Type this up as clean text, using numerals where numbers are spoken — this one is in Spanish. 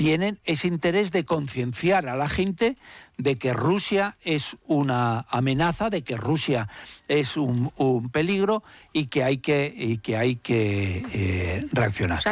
tienen ese interés de concienciar a la gente de que Rusia es una amenaza, de que Rusia es un peligro y que hay que reaccionar.